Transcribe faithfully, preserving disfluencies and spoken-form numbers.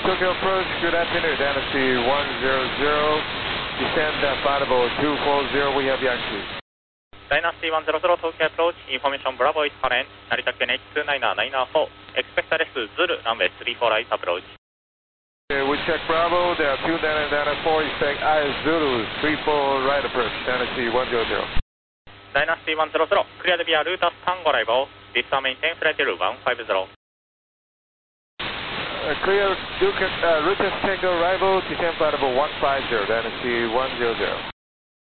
Tokyo approach, good afternoon, Dynasty one zero zero, descend uh, Flight two four zero, we have Yankee. Dynasty one zero zero, Tokyo approach, information Bravo is current, Narita Ken H two nine nine four, expect arrest Zulu, runway three four right approach. Okay, we check Bravo, there are two nine nine four, expect I Zulu, three four right approach, Dynasty one zero zero. Dynasty one zero zero, cleared via Rutas Tango arrival, this one maintain flight level one five zero. Uh, clear, Duke, uh, Rutas Tango arrival, descend Flight one five zero, Dynasty one zero zero.